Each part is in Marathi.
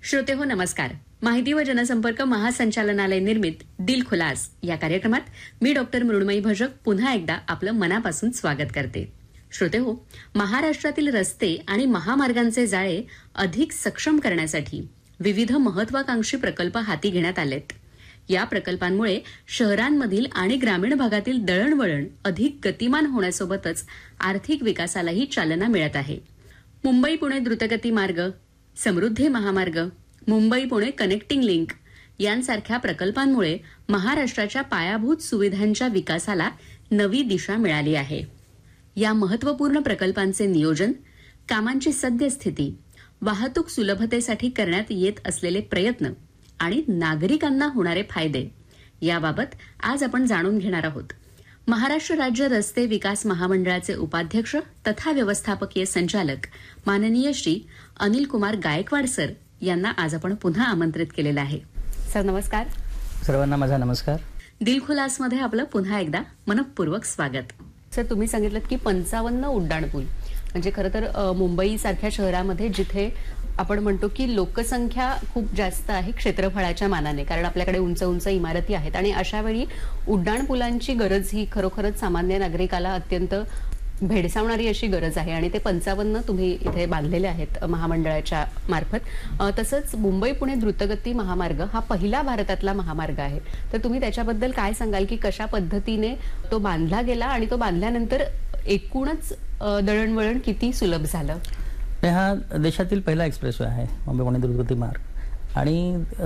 श्रोतेहो नमस्कार. माहिती व जनसंपर्क महासंचालनालय निर्मित दिल खुलास या कार्यक्रमात मी डॉक्टर मृण्मयी भजक पुन्हा एकदा आपलं मनापासून स्वागत करते. श्रोतेहो, महाराष्ट्रातील रस्ते आणि महामार्गांचे जाळे अधिक सक्षम करण्यासाठी विविध महत्वाकांक्षी प्रकल्प हाती घेण्यात आलेत. या प्रकल्पांमुळे शहरांमधील आणि ग्रामीण भागातील दळणवळण अधिक गतिमान होण्यासोबतच आर्थिक विकासालाही चालना मिळत आहे. मुंबई पुणे द्रुतगती मार्ग, समृद्धी महामार्ग, मुंबई पुणे कनेक्टिंग लिंक यांसारख्या प्रकल्पांमुळे महाराष्ट्राच्या पायाभूत सुविधांच्या विकासाला नवी दिशा मिळाली आहे. या महत्वपूर्ण प्रकल्पांचे नियोजन, कामांची सद्यस्थिती, वाहतूक सुलभतेसाठी करण्यात येत असलेले प्रयत्न आणि नागरिकांना होणारे फायदे याबाबत आज आपण जाणून घेणार आहोत. महाराष्ट्र राज्य रस्ते विकास महामंडळाचे उपाध्यक्ष तथा व्यवस्थापकीय संचालक माननीय श्री अनिल कुमार गायकवाड सर यांना आज आपण पुन्हा आमंत्रित केलेलं आहे. सर नमस्कार. सर्वांना माझा नमस्कार. दिल खुलासमध्ये आपलं पुन्हा एकदा मनपूर्वक स्वागत. सर, तुम्ही सांगितलं की 55 उड्डाणपूल म्हणजे खरं तर मुंबई सारख्या शहरामध्ये जिथे आपण म्हणतो की लोकसंख्या खूप जास्त आहे क्षेत्रफळाच्या मानाने, कारण आपल्याकडे उंच उंच इमारती आहेत आणि अशा वेळी उड्डाणपुलांची गरज ही खरोखरच सामान्य नागरिकाला अत्यंत भेडसावणारी अशी गरज आहे आणि ते 55 तुम्ही इथे बांधलेले आहेत महामंडळाच्या मार्फत. तसंच मुंबई पुणे द्रुतगती महामार्ग हा पहिला भारतातला महामार्ग आहे. तर तुम्ही त्याच्याबद्दल काय सांगाल की कशा पद्धतीने तो बांधला गेला आणि तो बांधल्यानंतर एकूणच दळणवळण किती सुलभ झालं? हा देशातील पहिला एक्सप्रेसवे आहे मुंबई पुणे द्रुतगती मार्ग आणि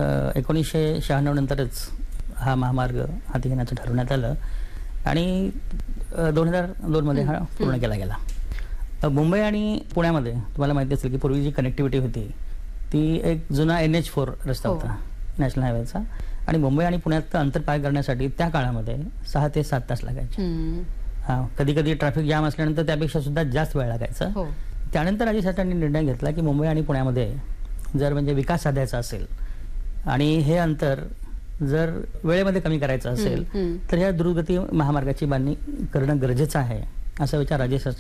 1996 नंतरच हा महामार्ग हाती घेण्याचं ठरवण्यात आलं आणि 2002 मध्ये हा पूर्ण केला गेला. मुंबई आणि पुण्यामध्ये तुम्हाला माहिती असेल की पूर्वी जी कनेक्टिव्हिटी होती ती एक जुना NH4 रस्ता होता, नॅशनल हायवेचा, आणि मुंबई आणि पुण्यात अंतर पार करण्यासाठी त्या काळामध्ये 6 ते 7 तास लागायचे. कधी कधी ट्रॅफिक जाम असल्यानंतर त्यापेक्षा सुद्धा जास्त वेळ लागायचा. त्यानंतर राज्य सरकारने निर्णय घेतला की मुंबई आणि पुण्यामध्ये जर म्हणजे विकास साधायचा असेल आणि हे अंतर जर वेळेमध्ये कमी करायचं असेल तर या द्रुतगती महामार्गाची बांधणी करणं गरजेचं आहे, असा विचार राज्य